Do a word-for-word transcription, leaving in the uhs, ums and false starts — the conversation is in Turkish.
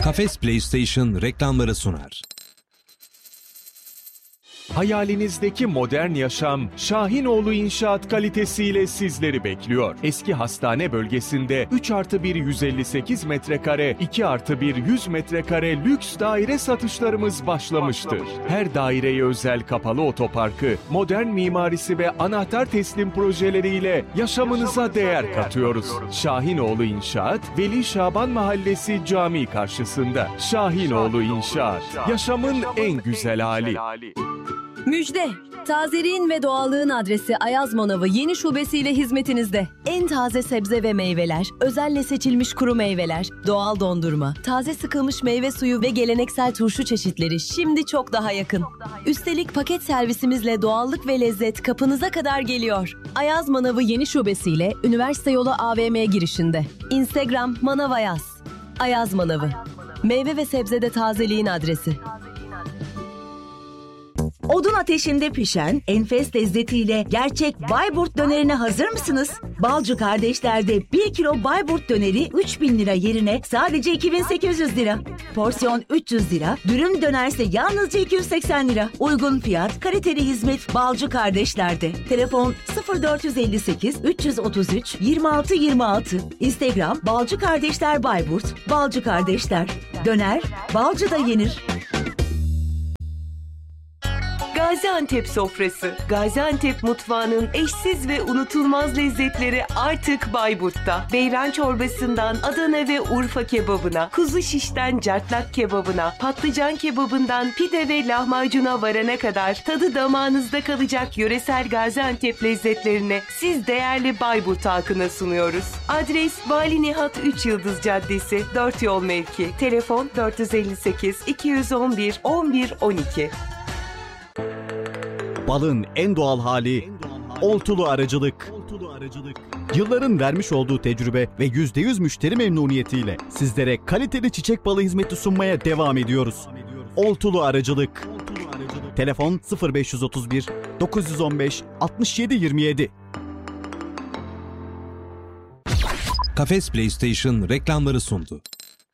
Kafes PlayStation reklamları sunar. Hayalinizdeki modern yaşam, Şahinoğlu İnşaat kalitesiyle sizleri bekliyor. Eski hastane bölgesinde üç artı bir yüz elli sekiz metrekare, iki artı bir yüz metrekare lüks daire satışlarımız başlamıştır. Her daireye özel kapalı otoparkı, modern mimarisi ve anahtar teslim projeleriyle yaşamınıza değer katıyoruz. Şahinoğlu İnşaat, Veli Şaban Mahallesi Camii karşısında. Şahinoğlu İnşaat, yaşamın en güzel hali. Müjde! Tazeliğin ve doğallığın adresi Ayaz Manavı yeni şubesiyle hizmetinizde. En taze sebze ve meyveler, özelle seçilmiş kuru meyveler, doğal dondurma, taze sıkılmış meyve suyu ve geleneksel turşu çeşitleri şimdi çok daha yakın. Üstelik paket servisimizle doğallık ve lezzet kapınıza kadar geliyor. Ayaz Manavı yeni şubesiyle Üniversite Yolu A V M girişinde. Instagram Manav Ayaz. Ayaz Manavı. Meyve ve sebzede tazeliğin adresi. Odun ateşinde pişen enfes lezzetiyle gerçek Bayburt dönerine hazır mısınız? Balcı Kardeşler'de bir kilo Bayburt döneri üç bin lira yerine sadece iki bin sekiz yüz lira. Porsiyon üç yüz lira, dürüm dönerse yalnızca iki yüz seksen lira. Uygun fiyat, kaliteli hizmet Balcı Kardeşler'de. Telefon sıfır dört elli sekiz üç otuz üç yirmi altı yirmi altı. Instagram Balcı Kardeşler Bayburt. Balcı Kardeşler. Döner, Balcı'da yenir. Gaziantep sofrası. Gaziantep mutfağının eşsiz ve unutulmaz lezzetleri artık Bayburt'ta. Beyran çorbasından Adana ve Urfa kebabına, kuzu şişten cartlak kebabına, patlıcan kebabından pide ve lahmacuna varana kadar tadı damağınızda kalacak yöresel Gaziantep lezzetlerini siz değerli Bayburt halkına sunuyoruz. Adres Vali Nihat üç Yıldız Caddesi, dört yol mevki. Telefon dört yüz elli sekiz iki yüz on bir on bir on iki. Balın en doğal hali, Oltulu Aracılık. Yılların vermiş olduğu tecrübe ve yüzde yüz müşteri memnuniyetiyle sizlere kaliteli çiçek balı hizmeti sunmaya devam ediyoruz. Oltulu Aracılık. Telefon sıfır beş otuz bir dokuz on beş altmış yedi yirmi yedi. Kafes PlayStation reklamları sundu.